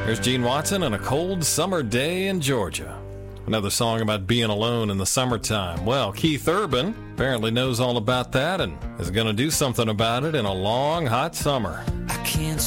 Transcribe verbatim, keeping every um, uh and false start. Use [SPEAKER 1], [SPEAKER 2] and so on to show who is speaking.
[SPEAKER 1] There's Gene Watson and A Cold Summer Day in Georgia. Another song about being alone in the summertime. Well, Keith Urban apparently knows all about that and is going to do something about it in a long, hot summer.
[SPEAKER 2] I can't